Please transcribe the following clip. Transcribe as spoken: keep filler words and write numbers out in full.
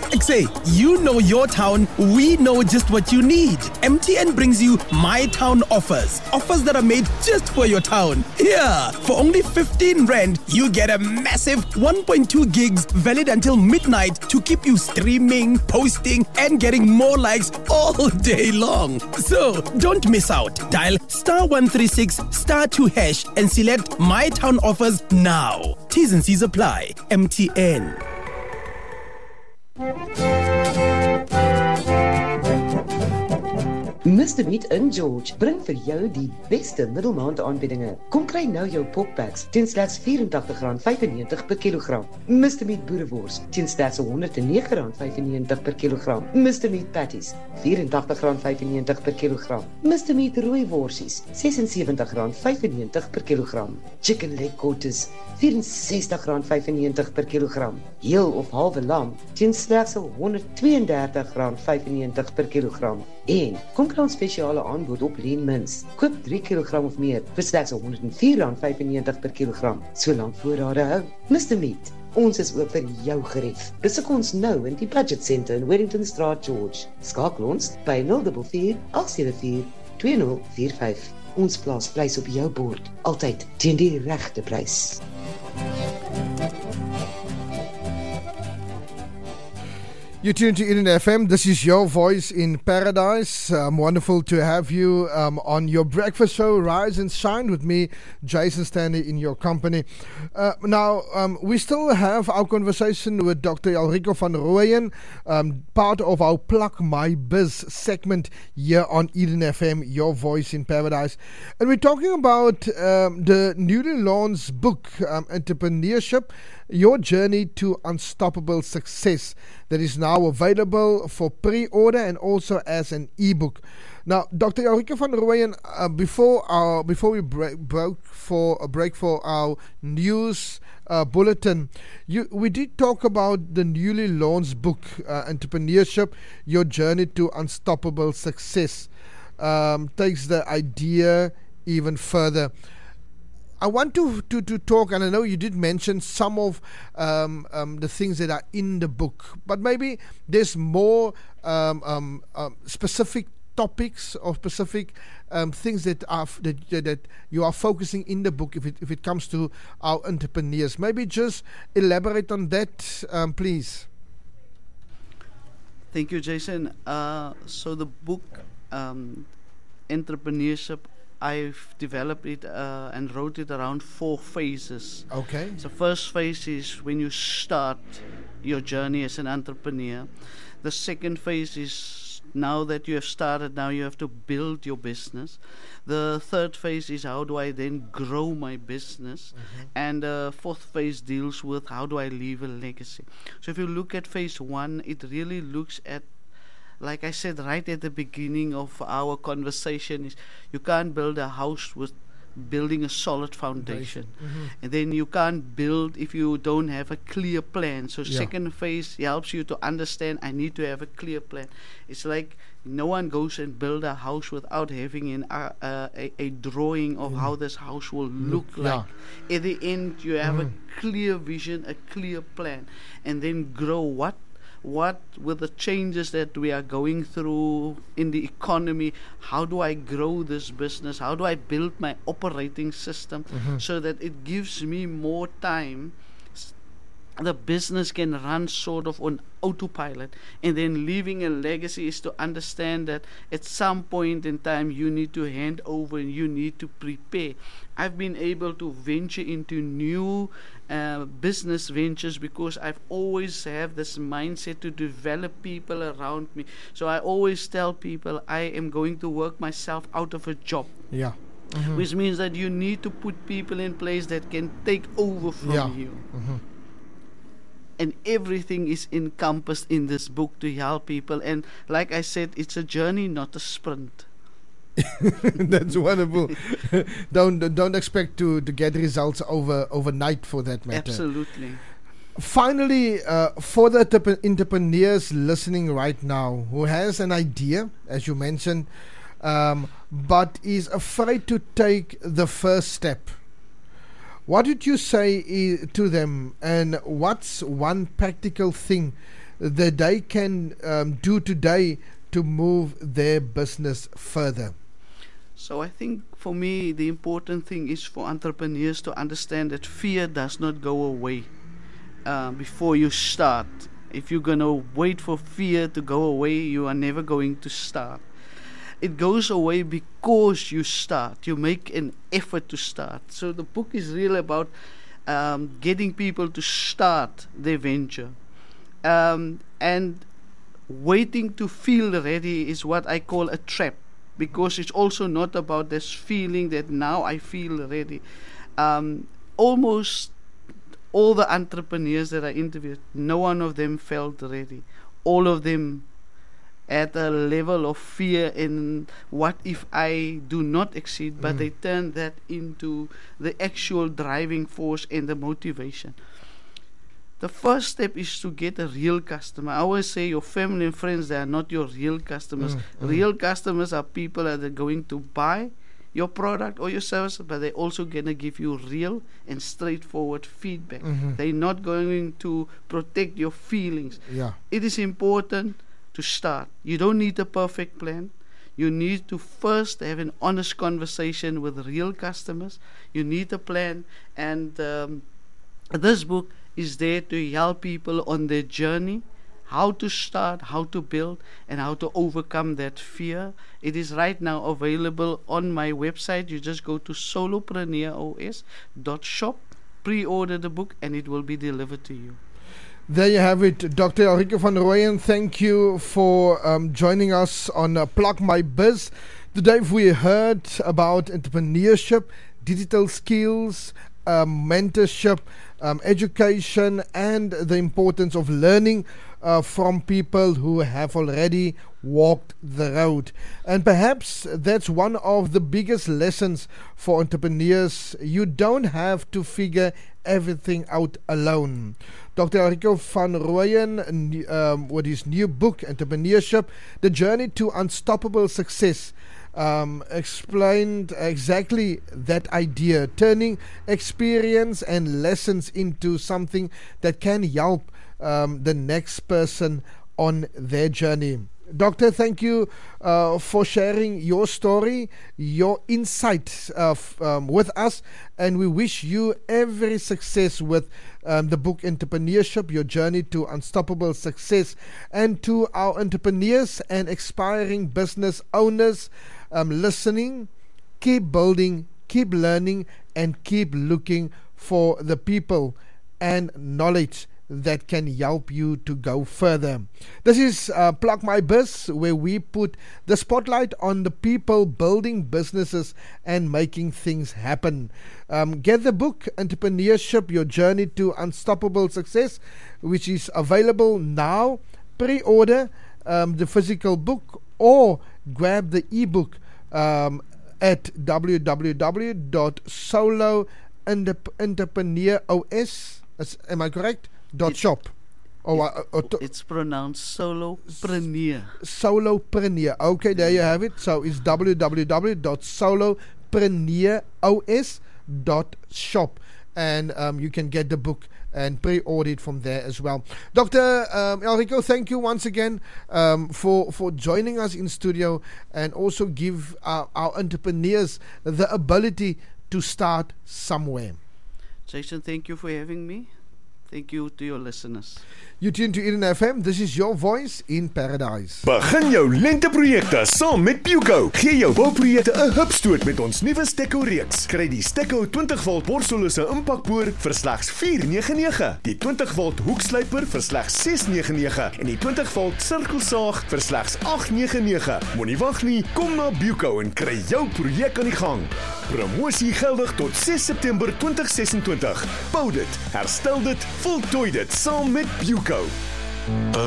Say, you know your town, we know just what you need. M T N brings you My Town offers. Offers that are made just for your town. Here, for only fifteen rand, you get a massive one point two gigs valid until midnight to keep you streaming, posting, and getting more likes all day long. So, don't miss out. Dial star one three six star two hash and select My Town offers now. T's and C's apply. M T N. Mister Meat in George bring vir jou die beste middelmaand aanbiedinge. Kom kry nou jou popbacks teen slegs vyfentagtig rand vyfennegentig per kilogram. Mister Meat boerewors teen slegs honderd en nege rand vyfennegentig per kilogram. Mister Meat patties vyfentagtig rand vyfennegentig per kilogram. Mister Meat rooi worsies sesensewentig rand vyfennegentig per kilogram. Chicken leg quarters vyf-en-sestig rand vyfennegentig per kilogram. Heel of halve lam teen slegs honderd twee en dertig rand vyfennegentig per kilogram. En kom kry ons spesiale aanbod op lean mince. Koop drie kilogram of meer vir slegs honderd en vier rand vyfennegentig per kilogram. Solank voorrade hou. Mister Meat, ons is oop vir jou gerief. Besoek ons nou in die Budget Centre in Wellington Straat, George. Skakel ons by nul vier vier agt sewe vier twee nul vier vyf. Ons plaas prys op jou bord, altyd teen die regte prys. You tune to Eden F M. This is your voice in paradise. Um, wonderful to have you um, on your breakfast show, Rise and Shine, with me, Jason Stanley, in your company. Uh, now, um, we still have our conversation with Doctor Ulrika van Rooyen, um, part of our Plug My Biz segment here on Eden F M, your voice in paradise. And we're talking about um, the newly launched book, um, Entrepreneurship, Your Journey to Unstoppable Success, that is now available for pre-order and also as an e-book. Now, Doctor Ulrika van Rooyen, uh, before our before we break, broke for a break for our news uh, bulletin, you we did talk about the newly launched book, uh, Entrepreneurship: Your Journey to Unstoppable Success. Um, takes the idea even further. I want to, to, to talk, and I know you did mention some of um, um, the things that are in the book, but maybe there's more um, um, um, specific topics or specific um, things that are f- that, that you are focusing in the book if it if it comes to our entrepreneurs. Maybe just elaborate on that, um, please. Thank you, Jason. Uh, so the book, um, Entrepreneurship, I've developed it uh, and wrote it around four phases. Okay. So first phase is when you start your journey as an entrepreneur. The second phase is now that you have started, now you have to build your business. The third phase is how do I then grow my business? Mm-hmm. And the fourth phase deals with how do I leave a legacy. So if you look at phase one, it really looks at, like I said right at the beginning of our conversation, is you can't build a house with building a solid foundation. Mm-hmm. And then you can't build if you don't have a clear plan. So yeah. Second phase helps you to understand I need to have a clear plan. It's like no one goes and build a house without having an, uh, uh, a, a drawing of mm. how this house will look yeah. like. At the end, you have mm. a clear vision, a clear plan, and then grow what What, with the changes that we are going through in the economy, how do I grow this business? How do I build my operating system mm-hmm. so that it gives me more time? The business can run sort of on autopilot, and then leaving a legacy is to understand that at some point in time you need to hand over and you need to prepare. I've been able to venture into new uh, business ventures because I've always have this mindset to develop people around me. So I always tell people I am going to work myself out of a job. Yeah. Mm-hmm. Which means that you need to put people in place that can take over from yeah. you. Mm-hmm. And everything is encompassed in this book to help people. And like I said, it's a journey, not a sprint. That's wonderful. don't don't expect to, to get results over overnight for that matter. Absolutely. Finally, uh, for the tep- entrepreneurs listening right now who has an idea, as you mentioned, um, but is afraid to take the first step, what did you say I- to them, and what's one practical thing that they can um, do today to move their business further? So I think for me the important thing is for entrepreneurs to understand that fear does not go away uh, before you start. If you're going to wait for fear to go away, you are never going to start. It goes away because you start. You make an effort to start. So the book is really about um, getting people to start their venture. Um, and waiting to feel ready is what I call a trap, because it's also not about this feeling that now I feel ready. Um, almost all the entrepreneurs that I interviewed, no one of them felt ready. All of them at a level of fear in what if I do not exceed, but mm. they turn that into the actual driving force and the motivation. The first step is to get a real customer. I always say your family and friends, they are not your real customers. Mm. Real customers are people that are going to buy your product or your service, but they're also going to give you real and straightforward feedback. Mm-hmm. They're not going to protect your feelings. Yeah. It is important to start. You don't need a perfect plan. You need to first have an honest conversation with real customers. You need a plan, and um, this book is there to help people on their journey, how to start, how to build, and how to overcome that fear. It is right now available on my website. You just go to solopreneur O S dot shop, pre-order the book, and it will be delivered to you. There you have it, Doctor Ulrike van Rooyen. Thank you for um, joining us on uh, Plug My Biz. Today we heard about entrepreneurship, digital skills, um, mentorship, um, education, and the importance of learning uh, from people who have already walked the road. And perhaps that's one of the biggest lessons for entrepreneurs. You don't have to figure everything out alone. Doctor Ulrike van Rooyen, um, with his new book, Entrepreneurship, The Journey to Unstoppable Success, um, explained exactly that idea, turning experience and lessons into something that can help um, the next person on their journey. Doctor, thank you uh, for sharing your story, your insights uh, f- um, with us, and we wish you every success with um, the book Entrepreneurship, Your Journey to Unstoppable Success. And to our entrepreneurs and aspiring business owners um, listening, keep building, keep learning, and keep looking for the people and knowledge that can help you to go further. This is uh, Plug My Biz, where we put the spotlight on the people building businesses and making things happen. Um, get the book, Entrepreneurship, Your Journey to Unstoppable Success, which is available now. Pre-order um, the physical book or grab the ebook um, at w w w dot solo entrepreneur O S. Am I correct? Dot it, shop. Oh, it, uh, uh, to, it's pronounced solopreneur. Solopreneur. Okay, there you have it. So it's w w w dot solopreneur O S dot shop, and um, you can get the book and pre-order it from there as well. Doctor Um, Ulrike, thank you once again um, for for joining us in studio, and also give our, our entrepreneurs the ability to start somewhere. Jason, thank you for having me. Thank you to your listeners. You tune to Eden F M. This is your voice in paradise. Begin jou lenteprojekte saam met Puco. Gee jou bouprojekte 'n hupstoot met ons nuwe Stekko reeks. Kry die Stekko twintig volt borstelose impakboor vir slegs vier nege nege, die twintig volt hoekslyper vir slegs ses nege nege en die twintig volt sirkelsaag vir slegs agt nege nege. Moenie wag nie, kom na Puco en kry jou projek aan die gang. Promosie geldig tot ses September twintig sesentwintig. Bou dit, herstel dit, voltooi dit saam met Puco.